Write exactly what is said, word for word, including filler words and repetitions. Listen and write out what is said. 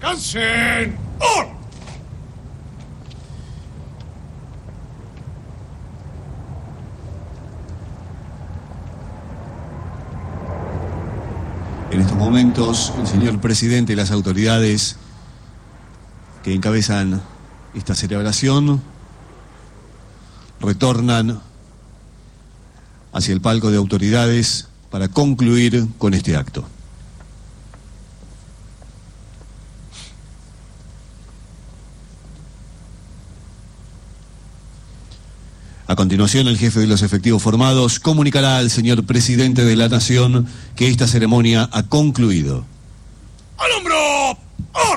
¡Descansen! ¡Oh! En estos momentos, el señor presidente y las autoridades que encabezan esta celebración retornan hacia el palco de autoridades para concluir con este acto. A continuación, el jefe de los efectivos formados comunicará al señor presidente de la Nación que esta ceremonia ha concluido.